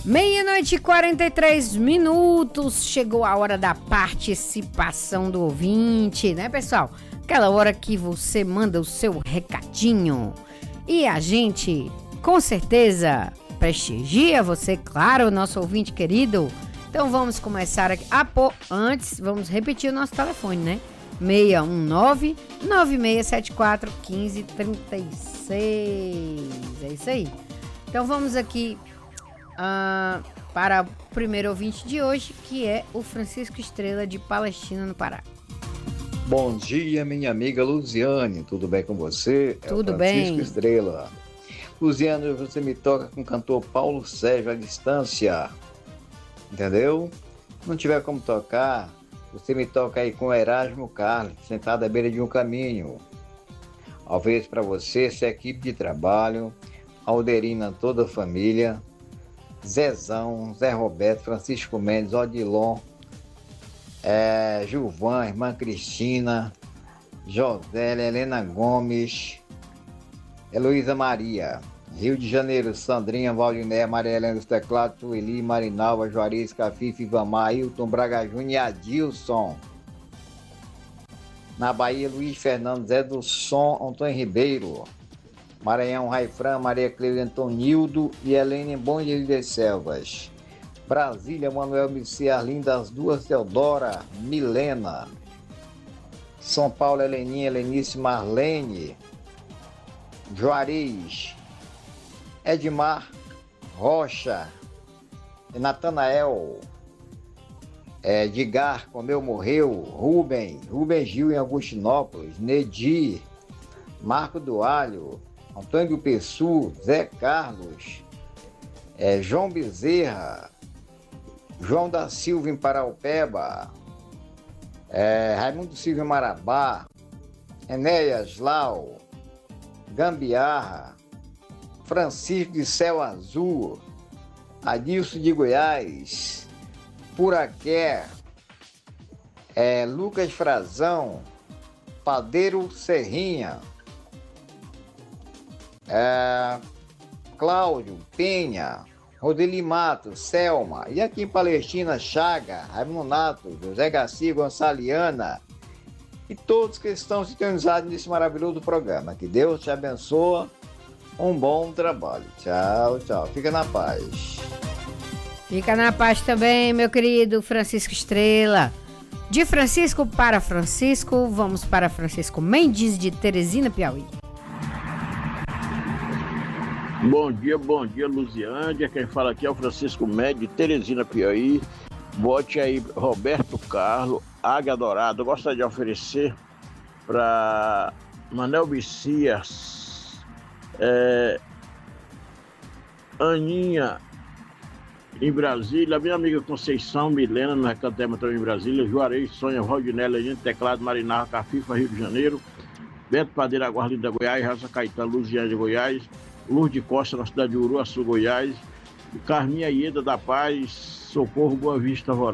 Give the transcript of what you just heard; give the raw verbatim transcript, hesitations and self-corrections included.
Meia-noite e quarenta e três minutos, chegou a hora da participação do ouvinte, né, pessoal? Aquela hora que você manda o seu recadinho. E a gente, com certeza, prestigia você, claro, nosso ouvinte querido. Então vamos começar aqui. Ah, pô, antes, vamos repetir o nosso telefone, né? seis um nove, nove seis sete quatro, um cinco três seis. É isso aí. Então vamos aqui uh, para o primeiro ouvinte de hoje, que é o Francisco Estrela, de Palestina, no Pará. Bom dia, minha amiga Luziane. Tudo bem com você? Tudo é o Francisco bem. Estrela. Luziane, você me toca com o cantor Paulo Sérgio à distância. Entendeu? Se não tiver como tocar, você me toca aí com o Erasmo Carlos, sentado à beira de um caminho. Alvez para você, sua equipe de trabalho, Alderina, toda a família, Zezão, Zé Roberto, Francisco Mendes, Odilon, é, Gilvan, irmã Cristina, Josélia, Helena Gomes, Heloísa Maria, Rio de Janeiro, Sandrinha, Valdiné, Maria Helena dos Teclados, Sueli, Marinalva, Juarez, Cafife, Ivamar, Hilton, Braga Júnior e Adilson. Na Bahia, Luiz Fernando, Zé do Som, Antônio Ribeiro. Maranhão, Raifran, Maria Cleide, Antonildo e Helene Bom Jesus das Selvas. Brasília, Manuel Messias, Arlinda, das Duas, Teodora, Milena. São Paulo, Heleninha, Helenice, Marlene. Juarez, Edmar Rocha, Natanael, é, Edgar, Comeu Morreu, Rubem, Rubem Gil em Augustinópolis, Nedir, Marco do Alho, Antônio Pessu, Zé Carlos, é, João Bezerra, João da Silva em Paraupeba, é, Raimundo Silva em Marabá, Enéas Lau, Gambiarra, Francisco de Céu Azul, Adilson de Goiás, Puraqué, é, Lucas Frazão, Padeiro Serrinha, é, Cláudio Penha, Rodeli Matos, Selma, e aqui em Palestina, Chaga, Raimundo Nato, José Garcia, Gonçaliana, e todos que estão sintonizados nesse maravilhoso programa. Que Deus te abençoe. Um bom trabalho. Tchau, tchau. Fica na paz. Fica na paz também, meu querido Francisco Estrela. De Francisco para Francisco, vamos para Francisco Mendes, de Teresina, Piauí. Bom dia, bom dia, Luziane. Quem fala aqui é o Francisco Mendes, de Teresina, Piauí. Bote aí Roberto Carlos, Águia Dourada. Eu gostaria de oferecer para Manel Messias, é, Aninha em Brasília, minha amiga Conceição, Milena, no Recanto Termatão em Brasília, Juarez, Sônia, Valdinella, Leandro Teclado, Marinarra, Cafifa, Rio de Janeiro, Beto Padeira, Aguarlinda, Goiás, Raça Caetano, Luziane de Goiás, Lourdes Costa, na cidade de Uruaçu, Goiás, Carminha Ieda da Paz, Socorro, Boa Vista, Roraima.